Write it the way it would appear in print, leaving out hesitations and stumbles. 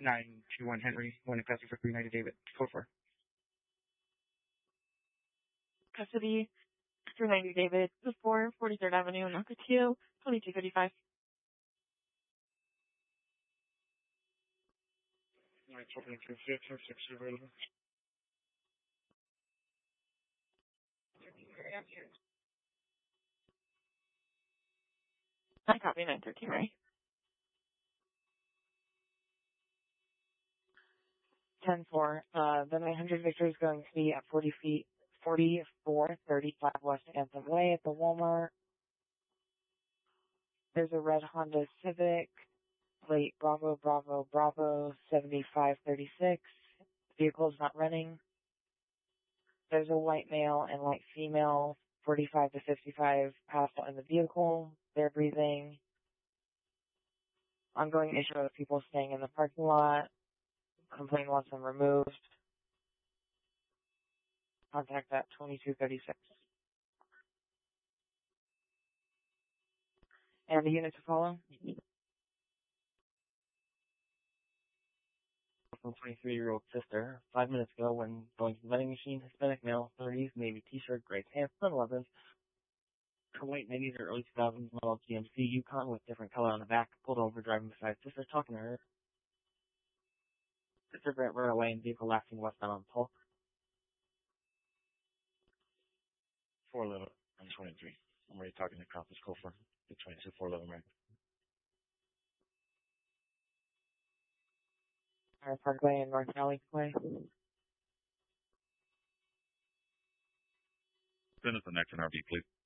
921 Henry, one in custody for 390 David. 4-4. Custody, 390 David, 4, 43rd Avenue, Nocatee, 2255. 9-12-6 available. I copy 913, right? 10-4. The 900 Victor is going to be at 4435 West Anthem Way at the Walmart. There's a red Honda Civic, plate Bravo, Bravo, Bravo, 7536. Vehicle's not running. There's a white male and white female, 45 to 55, passed out in the vehicle. They're breathing. Ongoing issue of people staying in the parking lot. Complaint wants them removed. Contact at 2236. And the unit to follow? From 23-year-old sister, 5 minutes ago when going to the vending machine, Hispanic male, 30s, navy t-shirt, gray pants, 7-Elevens. Her white 90s or early 2000s model GMC Yukon with different color on the back, pulled over, driving beside sister, talking to her. Sister Brent ran away in vehicle lasting westbound on Polk. 411 on 23. I'm already talking to Conference Call for the 22 411 right. Parkway and North Valley Way. Send us the next NRV, please.